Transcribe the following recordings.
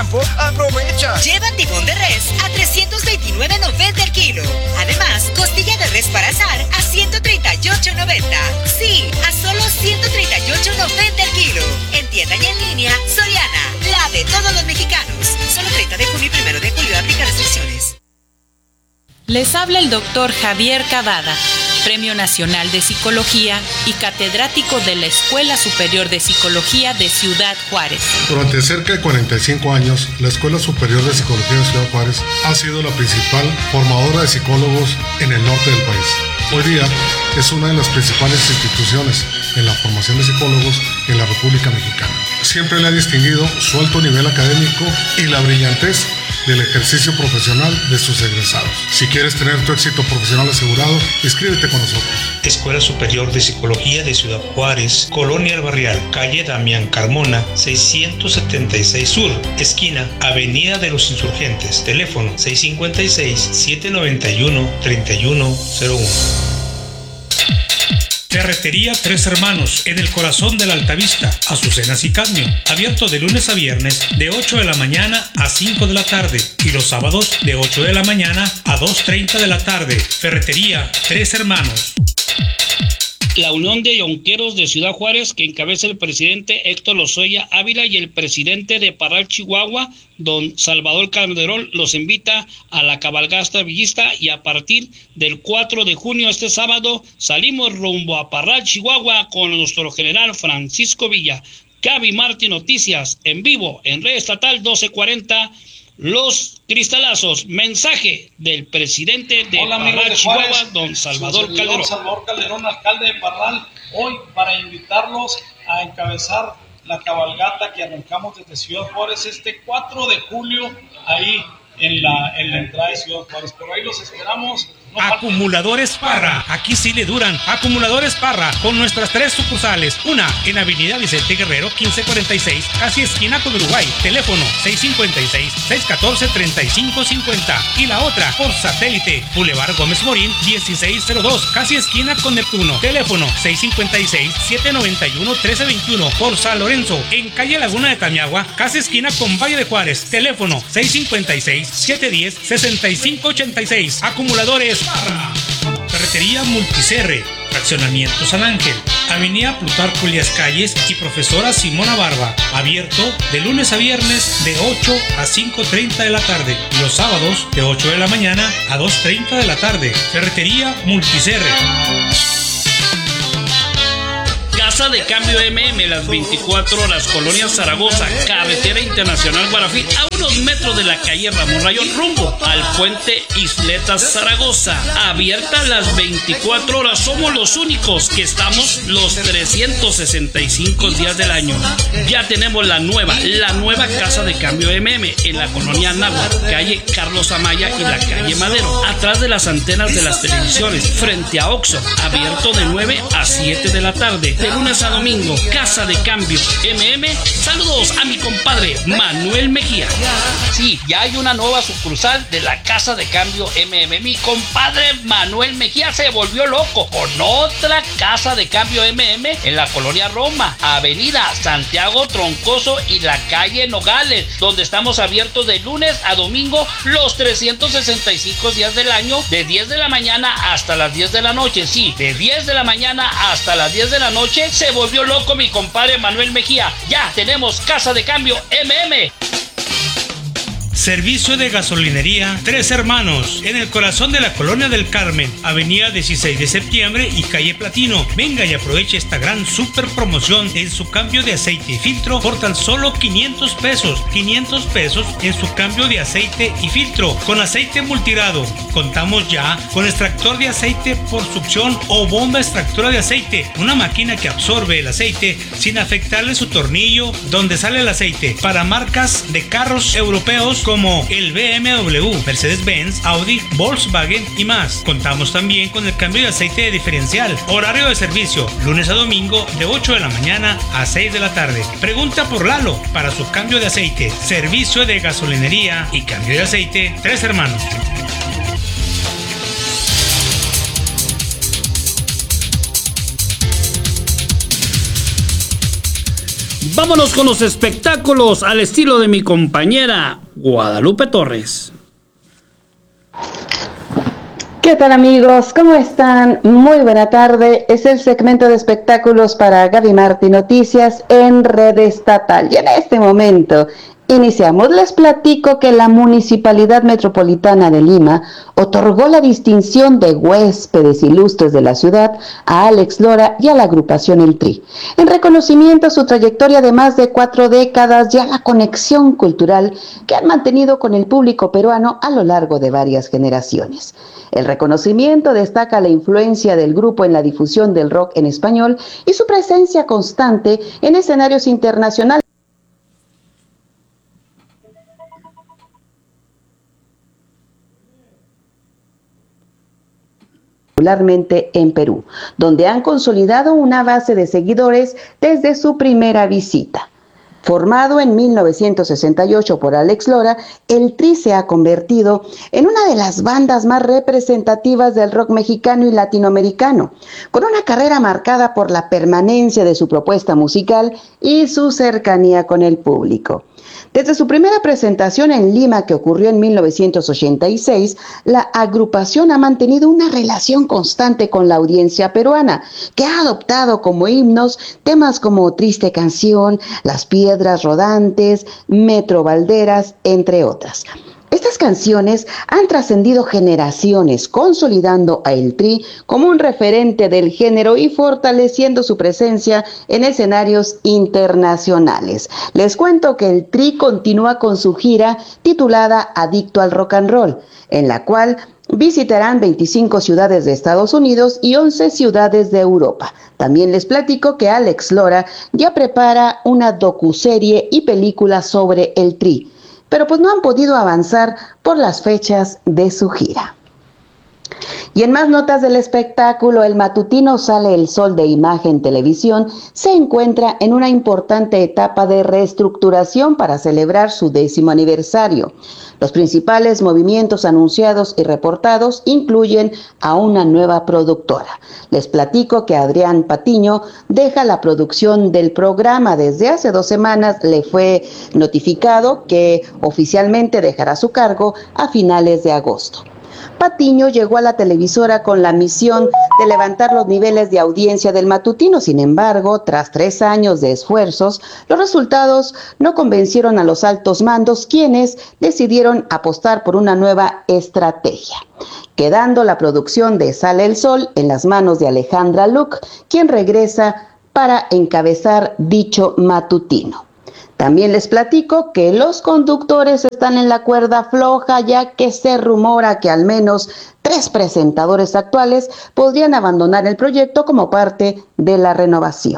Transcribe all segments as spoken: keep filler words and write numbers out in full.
campo, aprovecha. Lleva tibón de res a trescientos veintinueve noventa el kilo. Además, costilla de res para asar a ciento treinta y ocho noventa. Sí, a solo ciento treinta y ocho noventa el kilo. En tienda y en línea, Soriana, la de todos los mexicanos. Solo treinta de junio y primero de julio, aplica restricciones. Les habla el doctor Javier Cavada, Premio Nacional de Psicología y catedrático de la Escuela Superior de Psicología de Ciudad Juárez. Durante cerca de cuarenta y cinco años, la Escuela Superior de Psicología de Ciudad Juárez ha sido la principal formadora de psicólogos en el norte del país. Hoy día es una de las principales instituciones en la formación de psicólogos en la República Mexicana. Siempre le ha distinguido su alto nivel académico y la brillantez del ejercicio profesional de sus egresados. Si quieres tener tu éxito profesional asegurado, inscríbete con nosotros. Escuela Superior de Psicología de Ciudad Juárez, Colonia El Barrial, calle Damián Carmona, seiscientos setenta y seis Sur, esquina Avenida de los Insurgentes, teléfono seis cinco seis, siete nueve uno, tres uno cero uno. Ferretería Tres Hermanos, en el corazón de la Altavista, Azucenas y Cadmio, abierto de lunes a viernes de ocho de la mañana a cinco de la tarde y los sábados de ocho de la mañana a dos treinta de la tarde. Ferretería Tres Hermanos. La Unión de Yonqueros de Ciudad Juárez, que encabeza el presidente Héctor Lozoya Ávila, y el presidente de Parral, Chihuahua, don Salvador Calderón, los invita a la cabalgata villista, y a partir del cuatro de junio, este sábado, salimos rumbo a Parral, Chihuahua, con nuestro general Francisco Villa. Gaby Martí Noticias, en vivo, en Red Estatal doce cuarenta, Los Cristalazos. Mensaje del presidente de Hola, Parral, de Chihuahua, Juárez, don Salvador Calderón. Salvador Calderón, alcalde de Parral, hoy para invitarlos a encabezar la cabalgata que arrancamos desde Ciudad Juárez este cuatro de julio, ahí en la, en la entrada de Ciudad Juárez. Por ahí los esperamos. No Acumuladores Parra, aquí sí le duran. Acumuladores Parra, con nuestras tres sucursales. Una en Avenida Vicente Guerrero quince cuarenta y seis, casi esquina con Uruguay. Teléfono seis cinco seis, seis uno cuatro, tres cinco cinco cero. Y la otra por satélite, Boulevard Gómez Morín dieciséis cero dos, casi esquina con Neptuno. Teléfono seis cinco seis, siete nueve uno, uno tres dos uno. Por San Lorenzo, en calle Laguna de Tamiagua, casi esquina con Valle de Juárez. Teléfono seis cinco seis, siete uno cero, seis cinco ocho seis. Acumuladores Parra. Ferretería Multicerre, Fraccionamiento San Ángel, Avenida Plutarco Elías Calles y Profesora Simona Barba, abierto de lunes a viernes de ocho a cinco treinta de la tarde y los sábados de ocho de la mañana a dos treinta de la tarde. Ferretería Multicerre. Casa de Cambio M M, las veinticuatro horas, Colonia Zaragoza, Carretera Internacional Guarafí, a unos metros de la calle Ramón Rayón, rumbo al puente Isletas Zaragoza. Abierta las veinticuatro horas, somos los únicos que estamos los trescientos sesenta y cinco días del año. Ya tenemos la nueva, la nueva Casa de Cambio M M en la Colonia Náhuatl, calle Carlos Amaya y la calle Madero, atrás de las antenas de las televisiones, frente a Oxxo, abierto de nueve a siete de la tarde. De lunes a domingo, Casa de Cambio M M. Saludos a mi compadre Manuel Mejía. Sí, ya hay una nueva sucursal de la Casa de Cambio M M. Mi compadre Manuel Mejía se volvió loco con otra Casa de Cambio M M en la Colonia Roma, Avenida Santiago Troncoso y la calle Nogales, donde estamos abiertos de lunes a domingo los trescientos sesenta y cinco días del año, de diez de la mañana hasta las diez de la noche. Sí, de diez de la mañana hasta las diez de la noche. Se volvió loco mi compadre Manuel Mejía. Ya tenemos Casa de Cambio M M. Servicio de gasolinería Tres Hermanos, en el corazón de la Colonia del Carmen, Avenida dieciséis de septiembre y calle Platino. Venga y aproveche esta gran super promoción en su cambio de aceite y filtro por tan solo quinientos pesos. quinientos pesos en su cambio de aceite y filtro con aceite multigrado. Contamos ya con extractor de aceite por succión o bomba extractora de aceite, una máquina que absorbe el aceite sin afectarle su tornillo donde sale el aceite, para marcas de carros europeos como el B M W, Mercedes-Benz, Audi, Volkswagen y más. Contamos también con el cambio de aceite de diferencial. Horario de servicio, lunes a domingo de ocho de la mañana a seis de la tarde. Pregunta por Lalo para su cambio de aceite. Servicio de gasolinería y cambio de aceite Tres Hermanos. Vámonos con los espectáculos al estilo de mi compañera Guadalupe Torres. ¿Qué tal, amigos? ¿Cómo están? Muy buena tarde. Es el segmento de espectáculos para Gaby Martí Noticias en Red Estatal. Y en este momento iniciamos. Les platico que la Municipalidad Metropolitana de Lima otorgó la distinción de huéspedes ilustres de la ciudad a Alex Lora y a la agrupación El Tri, en reconocimiento a su trayectoria de más de cuatro décadas y a la conexión cultural que han mantenido con el público peruano a lo largo de varias generaciones. El reconocimiento destaca la influencia del grupo en la difusión del rock en español y su presencia constante en escenarios internacionales, particularmente en Perú, donde han consolidado una base de seguidores desde su primera visita. Formado en mil novecientos sesenta y ocho por Alex Lora, el Tri se ha convertido en una de las bandas más representativas del rock mexicano y latinoamericano, con una carrera marcada por la permanencia de su propuesta musical y su cercanía con el público. Desde su primera presentación en Lima, que ocurrió en mil novecientos ochenta y seis, la agrupación ha mantenido una relación constante con la audiencia peruana, que ha adoptado como himnos temas como Triste Canción, Las Piedras Rodantes, Metro Valderas, entre otras. Estas canciones han trascendido generaciones, consolidando a El Tri como un referente del género y fortaleciendo su presencia en escenarios internacionales. Les cuento que El Tri continúa con su gira titulada Adicto al Rock and Roll, en la cual visitarán veinticinco ciudades de Estados Unidos y once ciudades de Europa. También les platico que Alex Lora ya prepara una docuserie y película sobre El Tri, pero pues no han podido avanzar por las fechas de su gira. Y en más notas del espectáculo, el matutino Sale el Sol de Imagen Televisión se encuentra en una importante etapa de reestructuración para celebrar su décimo aniversario. Los principales movimientos anunciados y reportados incluyen a una nueva productora. Les platico que Adrián Patiño deja la producción del programa. Desde hace dos semanas le fue notificado que oficialmente dejará su cargo a finales de agosto. Patiño llegó a la televisora con la misión de levantar los niveles de audiencia del matutino. Sin embargo, tras tres años de esfuerzos, los resultados no convencieron a los altos mandos, quienes decidieron apostar por una nueva estrategia, quedando la producción de Sale el Sol en las manos de Alejandra Luc, quien regresa para encabezar dicho matutino. También les platico que los conductores están en la cuerda floja, ya que se rumora que al menos tres presentadores actuales podrían abandonar el proyecto como parte de la renovación.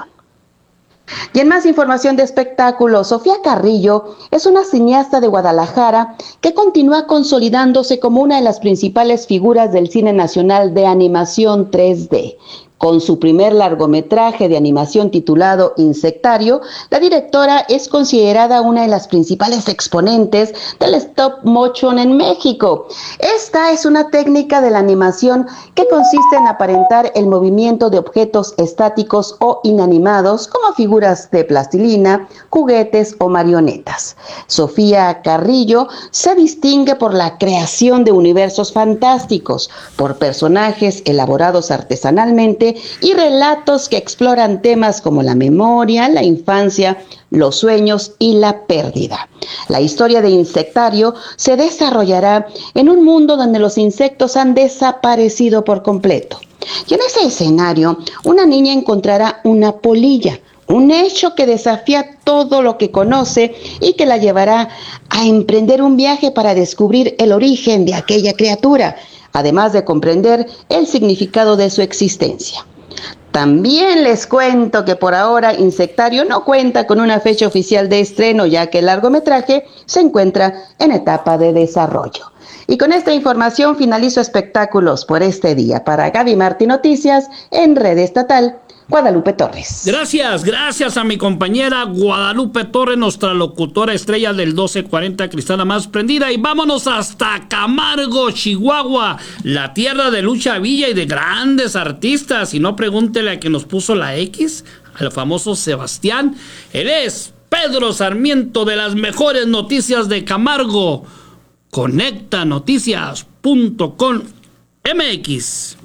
Y en más información de espectáculos, Sofía Carrillo es una cineasta de Guadalajara que continúa consolidándose como una de las principales figuras del cine nacional de animación tres D. Con su primer largometraje de animación titulado Insectario, la directora es considerada una de las principales exponentes del stop motion en México. Esta es una técnica de la animación que consiste en aparentar el movimiento de objetos estáticos o inanimados, como figuras de plastilina, juguetes o marionetas. Sofía Carrillo se distingue por la creación de universos fantásticos, por personajes elaborados artesanalmente y relatos que exploran temas como la memoria, la infancia, los sueños y la pérdida. La historia de Insectario se desarrollará en un mundo donde los insectos han desaparecido por completo. Y en ese escenario, una niña encontrará una polilla, un hecho que desafía todo lo que conoce y que la llevará a emprender un viaje para descubrir el origen de aquella criatura, además de comprender el significado de su existencia. También les cuento que por ahora Insectario no cuenta con una fecha oficial de estreno, ya que el largometraje se encuentra en etapa de desarrollo. Y con esta información finalizo espectáculos por este día. Para Gaby Martí Noticias en Red Estatal, Guadalupe Torres. Gracias, gracias a mi compañera Guadalupe Torres, nuestra locutora estrella del doce cuarenta, Cristana más prendida. Y vámonos hasta Camargo, Chihuahua, la tierra de Lucha Villa y de grandes artistas. Y no pregúntele a que nos puso la X, al famoso Sebastián. Él es Pedro Sarmiento de las mejores noticias de Camargo. conecta noticias punto com M X.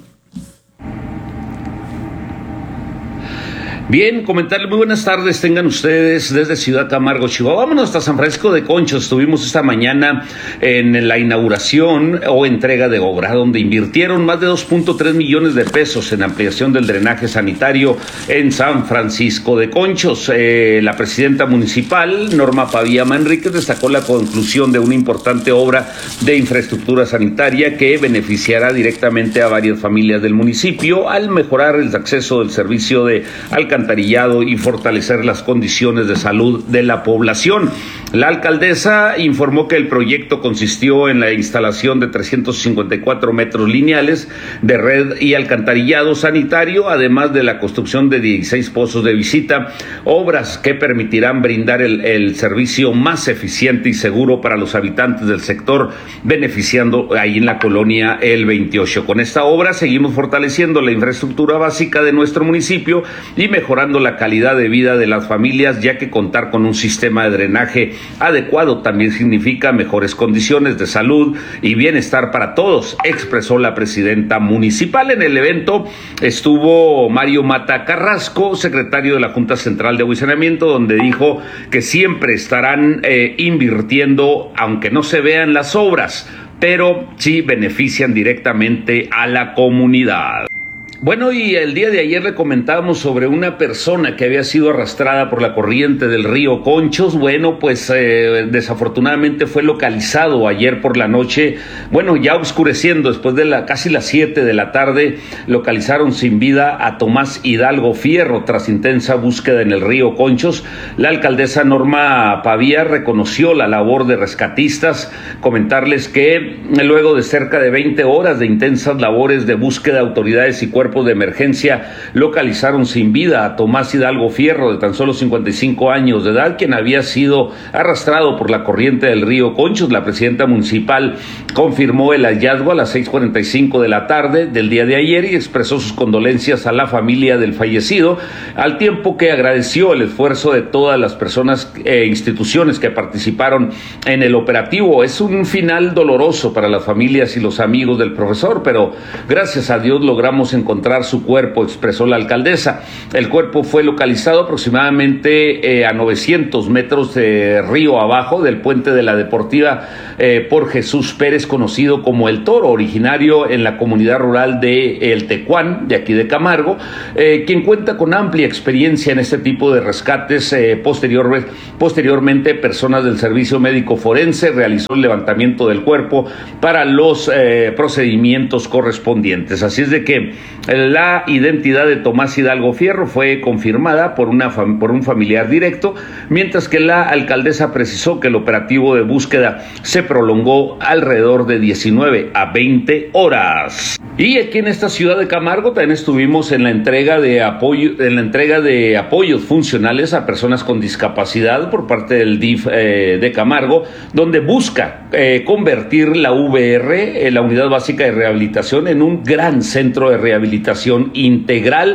Bien, comentarle muy buenas tardes tengan ustedes desde Ciudad Camargo, Chihuahua. Vámonos hasta San Francisco de Conchos. Estuvimos esta mañana en la inauguración o entrega de obra, donde invirtieron más de dos punto tres millones de pesos en ampliación del drenaje sanitario en San Francisco de Conchos. Eh, la presidenta municipal, Norma Pavía Manríquez, destacó la conclusión de una importante obra de infraestructura sanitaria que beneficiará directamente a varias familias del municipio al mejorar el acceso del servicio de alcantarillado y fortalecer las condiciones de salud de la población. La alcaldesa informó que el proyecto consistió en la instalación de trescientos cincuenta y cuatro metros lineales de red y alcantarillado sanitario, además de la construcción de dieciséis pozos de visita, obras que permitirán brindar el, el servicio más eficiente y seguro para los habitantes del sector, beneficiando ahí en la colonia El veintiocho. Con esta obra seguimos fortaleciendo la infraestructura básica de nuestro municipio y mejorando la calidad de vida de las familias, ya que contar con un sistema de drenaje adecuado también significa mejores condiciones de salud y bienestar para todos, expresó la presidenta municipal. En el evento estuvo Mario Mata Carrasco, secretario de la Junta Central de Agua y Saneamiento, donde dijo que siempre estarán eh, invirtiendo, aunque no se vean las obras, pero sí benefician directamente a la comunidad. Bueno, y el día de ayer le comentábamos sobre una persona que había sido arrastrada por la corriente del río Conchos. Bueno, pues eh, desafortunadamente fue localizado ayer por la noche, bueno, ya oscureciendo, después de la casi las siete de la tarde, localizaron sin vida a Tomás Hidalgo Fierro tras intensa búsqueda en el río Conchos. La alcaldesa Norma Pavía reconoció la labor de rescatistas, comentarles que luego de cerca de veinte horas de intensas labores de búsqueda, autoridades y cuerpos de emergencia localizaron sin vida a Tomás Hidalgo Fierro, de tan solo cincuenta y cinco años de edad, quien había sido arrastrado por la corriente del río Conchos. La presidenta municipal confirmó el hallazgo a las seis cuarenta y cinco de la tarde del día de ayer y expresó sus condolencias a la familia del fallecido, al tiempo que agradeció el esfuerzo de todas las personas e instituciones que participaron en el operativo. Es un final doloroso para las familias y los amigos del profesor, pero gracias a Dios logramos encontrar su cuerpo, expresó la alcaldesa. El cuerpo fue localizado aproximadamente eh, a novecientos metros de río abajo del puente de la Deportiva eh, por Jesús Pérez, conocido como El Toro, originario en la comunidad rural de El Tecuán, de aquí de Camargo, eh, quien cuenta con amplia experiencia en este tipo de rescates. Eh, posterior, posteriormente, personas del Servicio Médico Forense realizó el levantamiento del cuerpo para los eh, procedimientos correspondientes. Así es de que la identidad de Tomás Hidalgo Fierro fue confirmada por, una fam- por un familiar directo, mientras que la alcaldesa precisó que el operativo de búsqueda se prolongó alrededor de diecinueve a veinte horas. Y aquí en esta ciudad de Camargo también estuvimos en la entrega de apoyo, en la entrega de apoyos funcionales a personas con discapacidad por parte del D I F eh, de Camargo, donde busca eh, convertir la V R, eh, la Unidad Básica de Rehabilitación, en un gran centro de rehabilitación integral.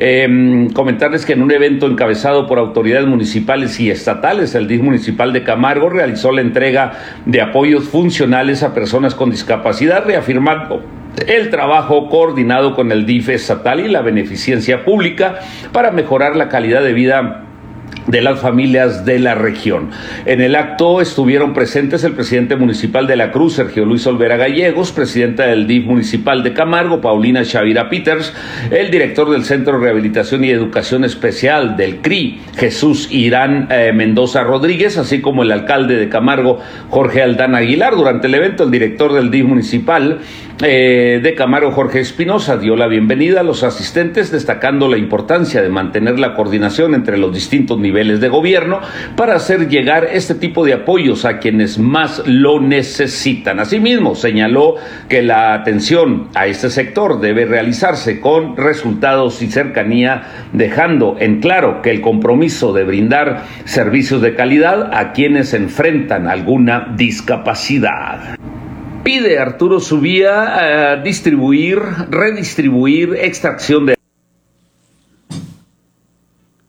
Eh, comentarles que en un evento encabezado por autoridades municipales y estatales, el D I F municipal de Camargo realizó la entrega de apoyos funcionales a personas con discapacidad, reafirmando el trabajo coordinado con el D I F estatal y la beneficencia pública para mejorar la calidad de vida de las familias de la región. En el acto estuvieron presentes el presidente municipal de la Cruz, Sergio Luis Olvera Gallegos, presidenta del D I F municipal de Camargo, Paulina Chavira Peters, el director del Centro de Rehabilitación y Educación Especial del C R I, Jesús Irán eh, Mendoza Rodríguez, así como el alcalde de Camargo, Jorge Aldán Aguilar. Durante el evento, el director del D I F municipal eh, de Camargo, Jorge Espinosa, dio la bienvenida a los asistentes, destacando la importancia de mantener la coordinación entre los distintos niveles de gobierno para hacer llegar este tipo de apoyos a quienes más lo necesitan. Asimismo, señaló que la atención a este sector debe realizarse con resultados y cercanía, dejando en claro que el compromiso de brindar servicios de calidad a quienes enfrentan alguna discapacidad. Pide Arturo Subía a distribuir, redistribuir extracción de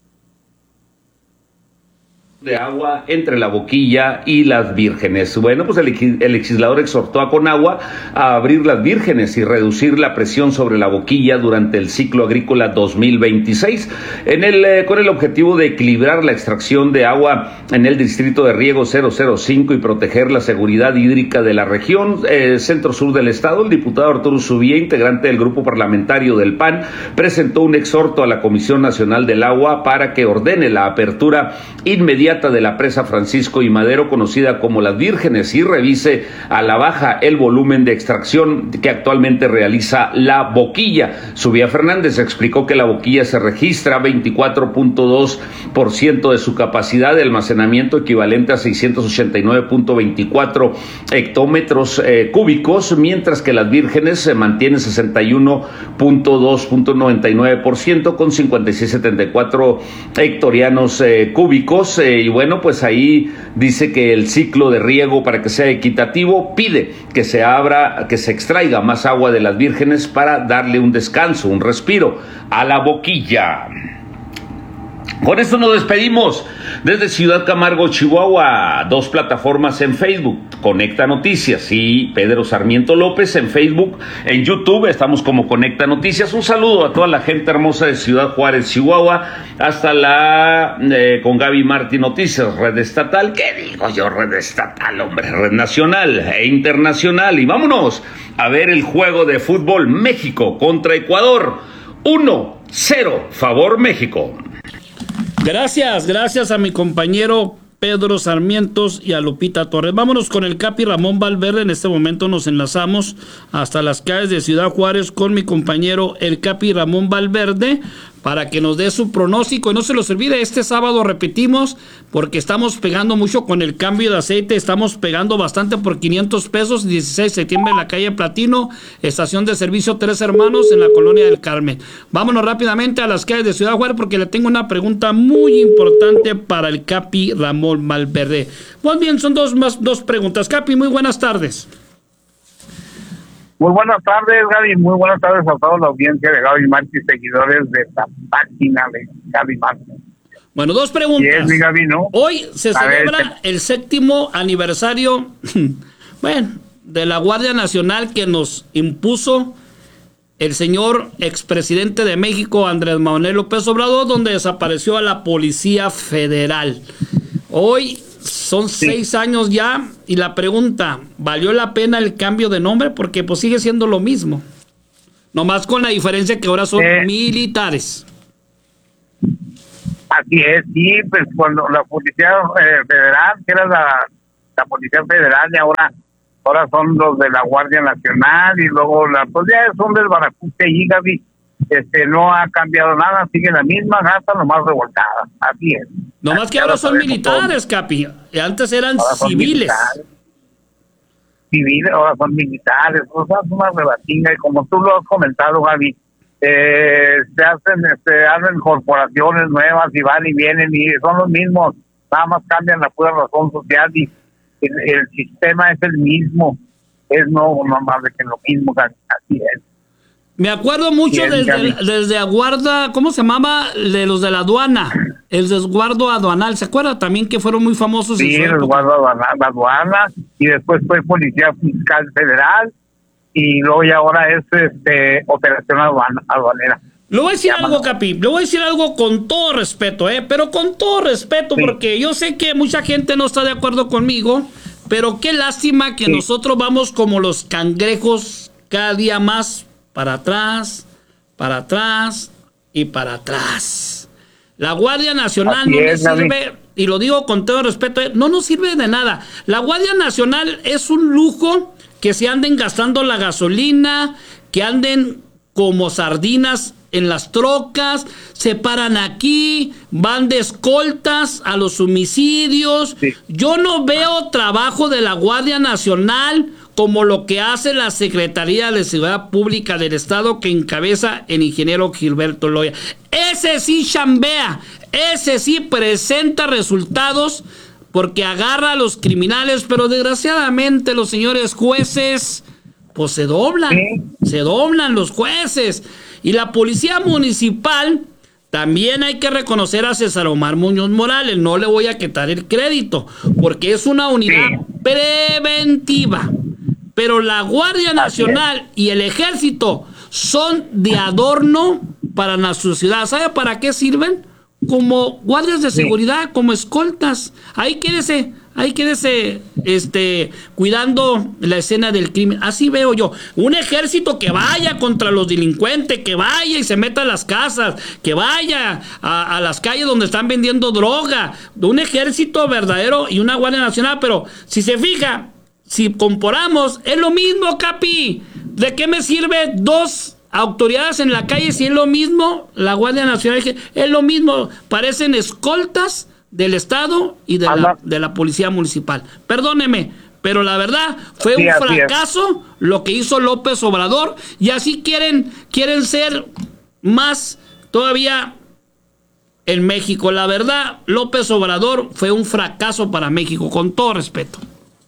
de agua entre La Boquilla y Las Vírgenes. Bueno, pues el, el legislador exhortó a Conagua a abrir Las Vírgenes y reducir la presión sobre La Boquilla durante el ciclo agrícola dos mil veintiséis, en el, eh, con el objetivo de equilibrar la extracción de agua en el distrito de riego cero cero cinco y proteger la seguridad hídrica de la región eh, centro-sur del estado. El diputado Arturo Subía, integrante del grupo parlamentario del P A N, presentó un exhorto a la Comisión Nacional del Agua para que ordene la apertura inmediata de la presa Francisco y Madero, conocida como Las Vírgenes, y revise a la baja el volumen de extracción que actualmente realiza La Boquilla. Subía Fernández explicó que La Boquilla se registra veinticuatro punto dos por ciento de su capacidad de almacenamiento, equivalente a seiscientos ochenta y nueve punto veinticuatro hectómetros eh, cúbicos, mientras que Las Vírgenes se mantiene sesenta y uno punto dos punto noventa y nueve por ciento con cincuenta y seis punto setenta y cuatro hectorianos eh, cúbicos. Eh, y bueno, pues ahí dice que el ciclo de riego, para que sea equitativo, pide que se abra, que se extraiga más agua de Las Vírgenes para darle un descanso, un respiro a La Boquilla. Con esto nos despedimos desde Ciudad Camargo, Chihuahua. Dos plataformas en Facebook, Conecta Noticias y Pedro Sarmiento López en Facebook. En YouTube estamos como Conecta Noticias. Un saludo a toda la gente hermosa de Ciudad Juárez, Chihuahua, hasta la eh, con Gaby Martín Noticias, red estatal. ¿Qué digo yo? Red estatal, hombre, red nacional e internacional. Y vámonos a ver el juego de fútbol México contra Ecuador. uno cero, favor México. Gracias, gracias a mi compañero Pedro Sarmientos y a Lupita Torres. Vámonos con el Capi Ramón Valverde. En este momento nos enlazamos hasta las calles de Ciudad Juárez con mi compañero el Capi Ramón Valverde para que nos dé su pronóstico. Y no se los olvide, este sábado repetimos, porque estamos pegando mucho con el cambio de aceite, estamos pegando bastante por quinientos pesos, dieciséis de septiembre en la calle Platino, estación de servicio Tres Hermanos en la Colonia del Carmen. Vámonos rápidamente a las calles de Ciudad Juárez porque le tengo una pregunta muy importante para el Capi Ramón Valverde. Muy bien, son dos, más, dos preguntas. Capi, muy buenas tardes. Muy buenas tardes, Gaby. Muy buenas tardes a toda la audiencia de Gaby Martí y seguidores de esta página de Gaby Martí. Bueno, dos preguntas. Sí, es mi Gaby, ¿no? Hoy se a celebra ver, el séptimo aniversario, bueno, de la Guardia Nacional que nos impuso el señor expresidente de México, Andrés Manuel López Obrador, donde desapareció a la Policía Federal. Hoy son sí. seis años ya, y la pregunta, ¿valió la pena el cambio de nombre? Porque pues sigue siendo lo mismo, nomás con la diferencia que ahora son eh, militares. Así es, sí, pues cuando la Policía eh, Federal, que era la, la Policía Federal, y ahora ahora son los de la Guardia Nacional, y luego la pues ya son del Baracuche y Gaby. Este, no ha cambiado nada, sigue la misma gata, nomás revoltada, así es. Nomás así que ahora son militares, todo. Capi, antes eran civiles. Civiles, ahora son militares, o sea, es una rebatinga, y como tú lo has comentado, Gaby, eh, se hacen, este, hacen corporaciones nuevas y van y vienen y son los mismos, nada más cambian la pura razón social y el, el sistema es el mismo, es no, no más de que lo mismo, Gaby, así es. Me acuerdo mucho Bien, desde, desde Aguarda, ¿cómo se llamaba? De los de la aduana, el resguardo aduanal, ¿se acuerda? También que fueron muy famosos. Sí, el resguardo aduanal, la aduana, y después fue Policía Fiscal Federal, y luego ya ahora es este operación aduana, aduanera. Le voy a decir algo, Capi, le voy a decir algo con todo respeto, ¿eh? Pero con todo respeto, sí. Porque yo sé que mucha gente no está de acuerdo conmigo, pero qué lástima que sí. Nosotros vamos como los cangrejos cada día más para atrás, para atrás y para atrás. La Guardia Nacional Así no es, nos sirve, David. Y lo digo con todo respeto, no nos sirve de nada. La Guardia Nacional es un lujo que se anden gastando la gasolina, que anden como sardinas en las trocas, se paran aquí, van de escoltas a los homicidios. Sí. Yo no veo trabajo de la Guardia Nacional como lo que hace la Secretaría de Seguridad Pública del Estado, que encabeza el ingeniero Gilberto Loya. Ese sí chambea, ese sí presenta resultados, porque agarra a los criminales, pero desgraciadamente los señores jueces, pues se doblan, ¿Sí? se doblan los jueces. Y la policía municipal también hay que reconocer a César Omar Muñoz Morales, no le voy a quitar el crédito, porque es una unidad sí. preventiva. Pero la Guardia Nacional y el Ejército son de adorno para nuestra ciudad. ¿Sabe para qué sirven? Como guardias de seguridad, sí. como escoltas. Ahí quédese, ahí quédese este, cuidando la escena del crimen. Así veo yo. Un ejército que vaya contra los delincuentes, que vaya y se meta a las casas, que vaya a, a las calles donde están vendiendo droga. Un ejército verdadero y una Guardia Nacional. Pero si se fija, si comparamos, es lo mismo, Capi. ¿De qué me sirve dos autoridades en la calle si es lo mismo? La Guardia Nacional es lo mismo. Parecen escoltas del Estado y de la, de la Policía Municipal. Perdóneme, pero la verdad fue sí, un fracaso lo que hizo López Obrador, y así quieren, quieren ser más todavía en México. La verdad, López Obrador fue un fracaso para México, con todo respeto.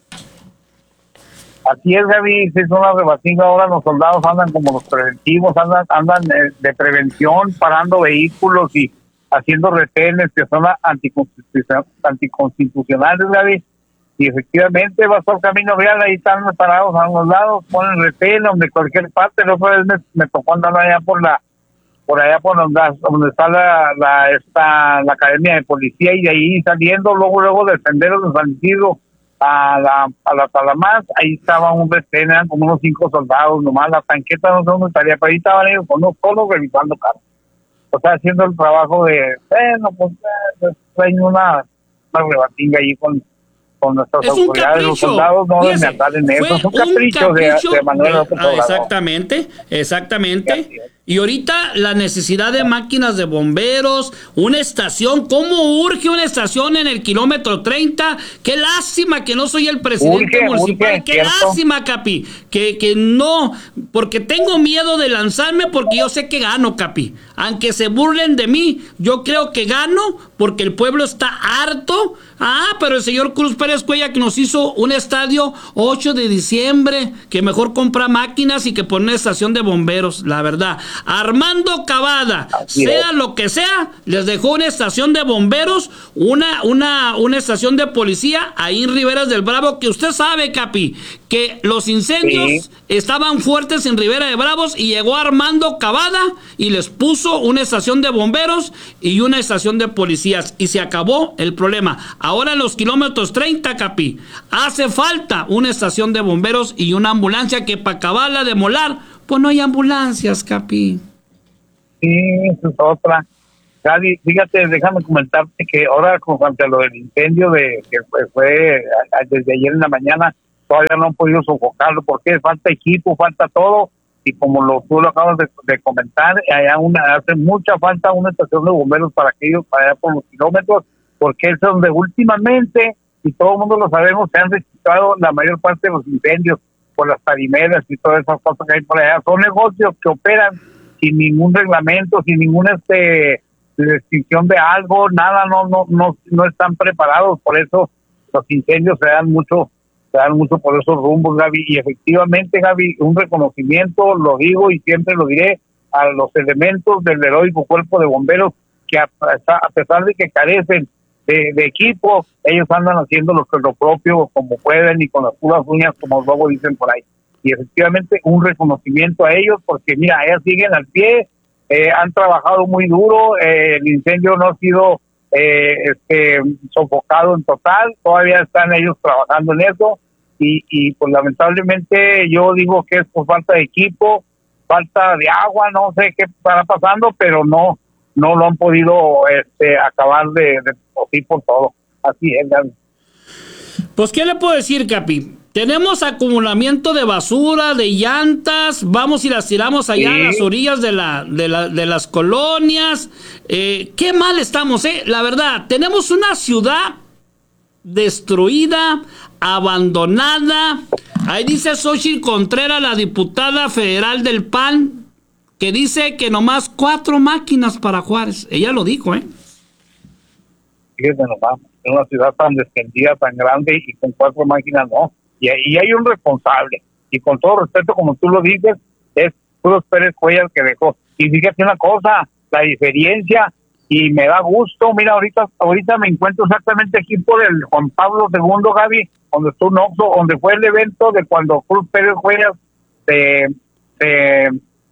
Así es, Gaby, si es una rebatinga. Ahora los soldados andan como los preventivos, andan andan de prevención, parando vehículos y haciendo retenes que son anticonstitucionales, Gaby. Y efectivamente vas por camino real, ahí están parados a los lados, ponen retén, donde cualquier parte. La otra vez me, me tocó andar allá por la, por allá por donde, donde está la, la, esta, la academia de policía, y de ahí saliendo, luego, luego de Senderos de San Isidro a la a la Talamás, ahí estaba un retén, eran como unos cinco soldados nomás. La tanqueta no sé dónde estaría, pero ahí estaban ellos con unos solos revisando carros, o sea, haciendo el trabajo de, bueno, pues, pues hay una, una rebatinga ahí con, con nuestras es autoridades. Los soldados no deben andar en eso, es un capricho, un capricho de, de Manuel López Obrador. Exactamente, exactamente. Y ahorita la necesidad de máquinas de bomberos, una estación, ¿cómo urge una estación en el kilómetro treinta? Qué lástima que no soy el presidente urge, municipal, urge, qué ¿cierto? Lástima, Capi, que, que no, porque tengo miedo de lanzarme, porque yo sé que gano, Capi. Aunque se burlen de mí, yo creo que gano, porque el pueblo está harto. Ah, pero el señor Cruz Pérez Cuellar, que nos hizo un estadio ocho de diciembre, que mejor compra máquinas y que pone una estación de bomberos, la verdad. Armando Cavada, Así sea es. Lo que sea, les dejó una estación de bomberos, una, una, una estación de policía ahí en Riberas del Bravo, que usted sabe, Capi, que los incendios sí. estaban fuertes en Ribera de Bravos, y llegó Armando Cavada y les puso una estación de bomberos y una estación de policías, y se acabó el problema. Ahora en los kilómetros treinta, Capi, hace falta una estación de bomberos y una ambulancia, que para acabarla de molar, pues no hay ambulancias, Capi. Sí, eso es otra. Gaby, fíjate, déjame comentarte que ahora, con cuanto a lo del incendio de que fue, fue desde ayer en la mañana, todavía no han podido sofocarlo, porque falta equipo, falta todo, y como lo, tú lo acabas de, de comentar, allá una, hace mucha falta una estación de bomberos para aquellos, para allá por los kilómetros, porque es donde últimamente, y todo el mundo lo sabemos, se han registrado la mayor parte de los incendios, por las tarimeras y todas esas cosas que hay por allá. Son negocios que operan sin ningún reglamento, sin ninguna este restricción de algo, nada, no no no no están preparados. Por eso los incendios se dan mucho, se dan mucho por esos rumbos, Gaby. Y efectivamente, Gaby, un reconocimiento, lo digo y siempre lo diré, a los elementos del heroico cuerpo de bomberos, que a, a pesar de que carecen De, de equipo, ellos andan haciendo lo que lo propio, como pueden y con las puras uñas, como luego dicen por ahí. Y efectivamente un reconocimiento a ellos, porque mira, ellos siguen al pie, eh, han trabajado muy duro, eh, el incendio no ha sido eh, este, sofocado en total, todavía están ellos trabajando en eso, y, y pues lamentablemente yo digo que es por falta de equipo, falta de agua, no sé qué estará pasando, pero no no lo han podido este, acabar de, de sí, por todo. Así es, Gaby. Pues, ¿qué le puedo decir, Capi? Tenemos acumulamiento de basura, de llantas, vamos y las tiramos allá sí. a las orillas de, la, de, la, de las colonias. Eh, qué mal estamos, ¿eh? La verdad, tenemos una ciudad destruida, abandonada. Ahí dice Xochitl Contreras, la diputada federal del P A N, que dice que nomás cuatro máquinas para Juárez. Ella lo dijo, ¿eh? Fíjate nomás, en una ciudad tan descendida, tan grande, y con cuatro máquinas, no. Y ahí hay un responsable. Y con todo respeto, como tú lo dices, es Cruz Pérez Cuellar que dejó. Y fíjate una cosa, la diferencia y me da gusto. Mira, ahorita ahorita me encuentro exactamente aquí por el Juan Pablo segundo, Gaby, donde estuvo un Oxxo, donde fue el evento de cuando Cruz Pérez Juegas se, se,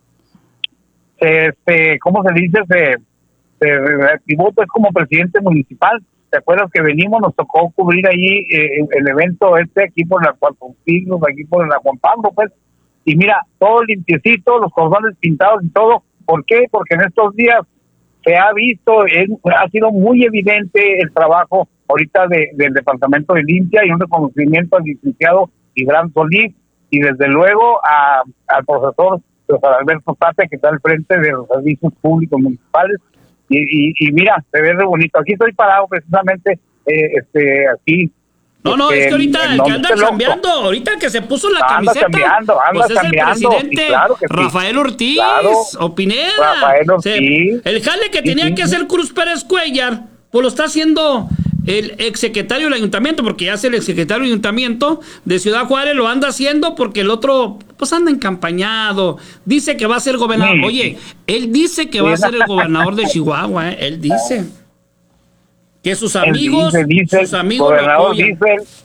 se, este, ¿cómo se dice? Se, se reactivó pues como presidente municipal. ¿Te acuerdas que venimos, nos tocó cubrir ahí eh, el evento este aquí por la Cuatro Siglos, aquí por la Juan Pablo, pues? Y mira, todo limpiecito, los cordones pintados y todo. ¿Por qué? Porque en estos días se ha visto, es, ha sido muy evidente el trabajo ahorita de, del Departamento de Limpia y un reconocimiento al licenciado Gibran Solís y desde luego a, al profesor José Alberto Tapia, que está al frente de los servicios públicos municipales. Y, y, y mira, se ve re bonito. Aquí estoy parado precisamente, eh, este, aquí. No, no, este, es que ahorita el que anda cambiando, ahorita el que se puso la anda camiseta, cambiando, anda pues es cambiando, el presidente claro sí. Rafael Ortiz, claro, o Pineda. Rafael Ortiz. O sea, el jale que tenía sí, que hacer Cruz Pérez Cuellar, pues lo está haciendo el exsecretario del ayuntamiento, porque ya es el exsecretario del ayuntamiento de Ciudad Juárez, lo anda haciendo porque el otro, pues anda encampañado, dice que va a ser gobernador. Sí. Oye, él dice que va a ser el gobernador de Chihuahua, ¿eh? Él dice que sus amigos, dice, dice, sus amigos lo apoyan. Dice,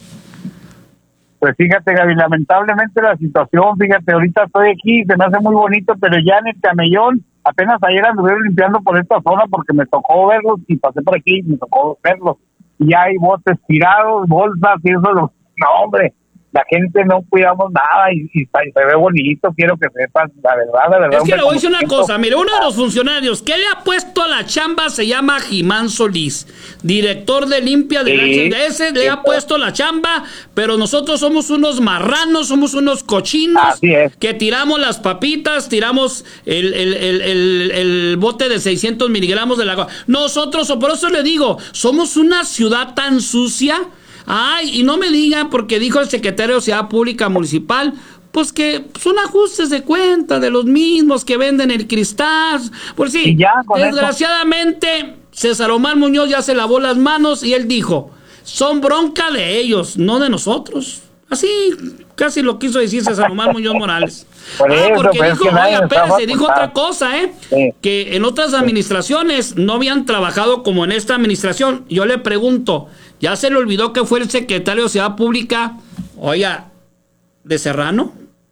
pues fíjate, Gaby, lamentablemente la situación, fíjate, ahorita estoy aquí, se me hace muy bonito, pero ya en el camellón, apenas ayer anduvieron limpiando por esta zona porque me tocó verlos y pasé por aquí y me tocó verlos. Y hay botes tirados, bolsas y eso, no, hombre, la gente no cuidamos nada y, y, y se ve bonito, quiero que sepan, la verdad, la verdad. Es que le voy a decir una cosa, mire, uno de los funcionarios que le ha puesto a la chamba se llama Jimán Solís, director de limpia de sí, H D S, le sí, ha puesto la chamba, pero nosotros somos unos marranos, somos unos cochinos, que tiramos las papitas, tiramos el, el, el, el, el bote de seiscientos miligramos de la... Nosotros, o por eso le digo, somos una ciudad tan sucia. Ay, y no me digan, porque dijo el secretario de Ciudad Pública Municipal, pues que son ajustes de cuenta de los mismos que venden el cristal. Por sí, y ya, desgraciadamente, eso. César Omar Muñoz ya se lavó las manos y él dijo, son bronca de ellos, no de nosotros. Así, casi lo quiso decir César Omar Muñoz Morales. Por ah, eso, porque pues dijo, oiga, espérese, dijo otra cosa, ¿eh? Sí. Que en otras administraciones no habían trabajado como en esta administración. Yo le pregunto, ¿ya se le olvidó que fue el secretario de Ciudad Pública, oiga, de Serrano?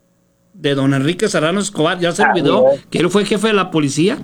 De don Enrique Serrano Escobar, ¿ya se olvidó ah, que él fue jefe de la policía?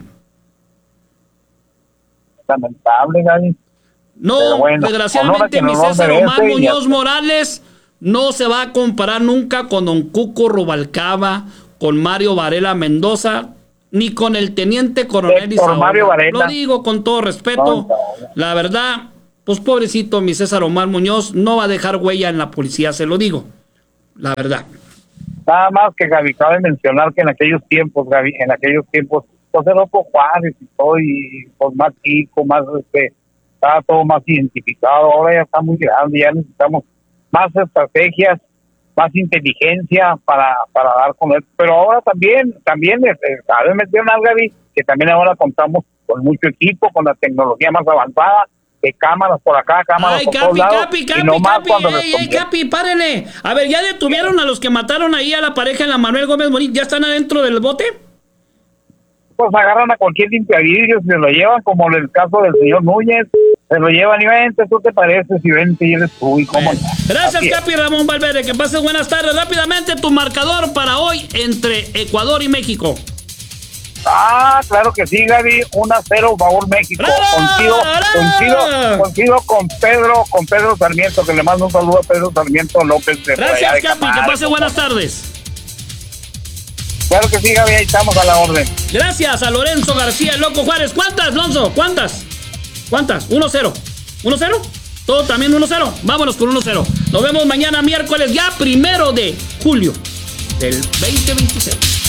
Lamentable, Gaby. No, bueno, desgraciadamente mi César Omar Muñoz Morales no se va a comparar nunca con don Cuco Rubalcaba, con Mario Varela Mendoza, ni con el teniente coronel Isaúl. Lo digo con todo respeto. No, no. La verdad, pues pobrecito mi César Omar Muñoz no va a dejar huella en la policía, se lo digo. La verdad. Nada más que, Gaby, cabe mencionar que en aquellos tiempos, Gaby, en aquellos tiempos, pues era por Juárez y todo, y pues más chico, más, este, estaba todo más identificado. Ahora ya está muy grande, ya necesitamos más estrategias, más inteligencia para, para dar con él. Pero ahora también, también, cabe mencionar, Gaby, que también ahora contamos con mucho equipo, con la tecnología más avanzada, de cámaras por acá, cámaras ay, por Capi, todos lados. Capi, Capi, y no más Capi, cuando ey, ey, Capi, párenle. A ver, ¿ya detuvieron a los que mataron ahí a la pareja en la Manuel Gómez Morín? ¿Ya están adentro del bote? Pues agarran a cualquier limpiavidrios y se lo llevan, como en el caso del señor Núñez, se lo llevan y vente, ¿tú te pareces? Y vente y eres tú, y cómo no. Gracias, así Capi es. Ramón Valverde, que pases buenas tardes. Rápidamente, tu marcador para hoy entre Ecuador y México. Ah, claro que sí, Gaby, uno a cero favor México. Coincido, coincido, coincido con Pedro, con Pedro Sarmiento, que le mando un saludo a Pedro Sarmiento López. De Gracias, de Capi, Camargo. Que pase buenas tardes. Claro que sí, Gaby, ahí estamos a la orden. Gracias a Lorenzo García, el Loco Juárez. ¿Cuántas, Lonzo? ¿Cuántas? ¿Cuántas? uno cero. ¿uno cero? ¿Todo también uno cero? Vámonos con uno cero. Nos vemos mañana miércoles, ya primero de julio del veinte veintiséis.